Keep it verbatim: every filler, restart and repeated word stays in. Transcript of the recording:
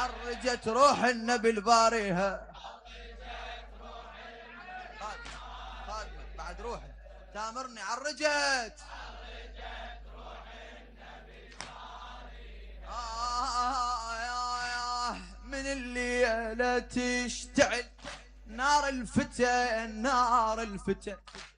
عرجت روح النبي الباريها. خادمك بعد روحي تامرني عرجت آه يا من الليلة تشتعل نار الفتن نار الفتن